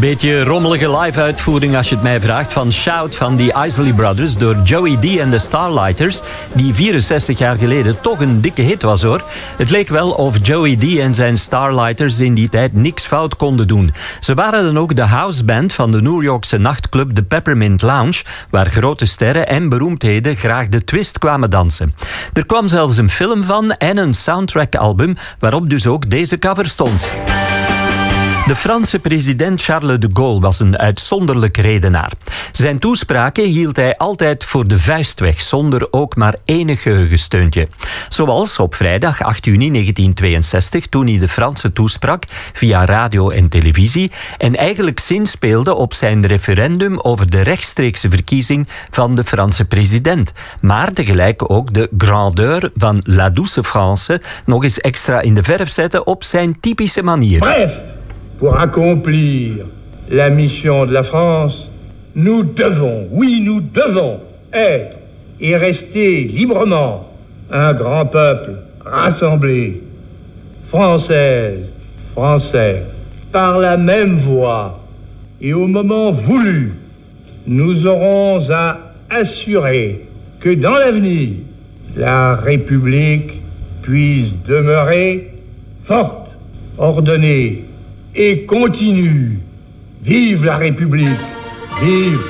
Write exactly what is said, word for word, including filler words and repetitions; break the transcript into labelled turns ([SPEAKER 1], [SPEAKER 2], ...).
[SPEAKER 1] Beetje rommelige live-uitvoering als je het mij vraagt van Shout van The Isley Brothers door Joey D en de Starlighters, die vierenzestig jaar geleden toch een dikke hit was hoor. Het leek wel of Joey D en zijn Starlighters in die tijd niks fout konden doen. Ze waren dan ook de houseband van de New Yorkse nachtclub The Peppermint Lounge, waar grote sterren en beroemdheden graag de twist kwamen dansen. Er kwam zelfs een film van en een soundtrack-album waarop dus ook deze cover stond. De Franse president Charles de Gaulle was een uitzonderlijk redenaar. Zijn toespraken hield hij altijd voor de vuist weg, zonder ook maar enig geheugensteuntje. Zoals op vrijdag acht juni negentien tweeënzestig, toen hij de Fransen toesprak via radio en televisie en eigenlijk zinspeelde op zijn referendum over de rechtstreekse verkiezing van de Franse president. Maar tegelijk ook de grandeur van La Douce France nog eens extra in de verf zetten op zijn typische manier.
[SPEAKER 2] Bref! Pour accomplir la mission de la France, nous devons, oui, nous devons être et rester librement un grand peuple rassemblé, Françaises, Français, par la même voix. Et au moment voulu, nous aurons à assurer que dans l'avenir, la République puisse demeurer forte, ordonnée, et continue. Vive la République! Vive